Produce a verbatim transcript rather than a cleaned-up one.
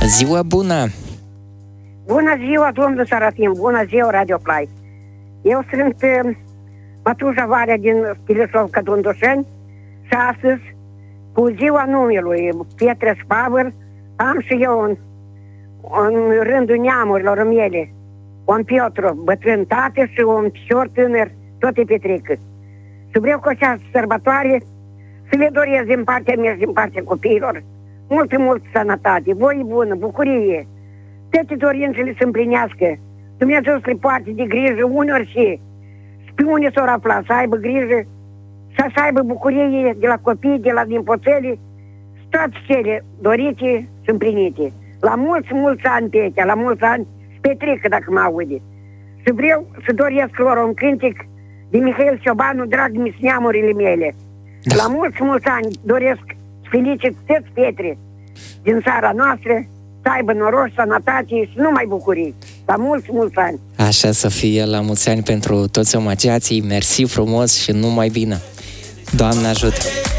Ziua bună! Bună ziua, domnul Sarafin, bună ziua, Radio Play. Eu sunt uh, Mătușa Valea din Stilișovca, Dundușeni și astăzi, cu ziua numelui Pietre Spavăr, am și eu în, în rândul neamurilor mele un Piotru, bătrân tată, și un picior tânăr, tot e Petrică. Și vreau cu această sărbătoare să le doresc din partea mea și din partea copiilor multă, multă sănătate, voie bună, bucurie, toate dorințele să împlinească. Dumnezeu să le poarte de grijă uneori și pe unde s-au aflat, să aibă grijă și să aibă bucurie de la copii, de la nimpoțele, toate cele dorite și împlinite. La mulți, mulți ani, Petea, la mulți ani, Petrică, dacă mă aude. Și vreau să doresc lor un cântec de Mihail Ciobanu, drag mi neamurile mele. Da. La mulți, mulți ani doresc să felicit toți Petre din țara noastră, să aibă noroc, sănătate și numai bucurii. La mulți, mulți ani. Așa să fie, la mulți ani pentru toți omagiații, mersi frumos și numai bine. Doamne ajută!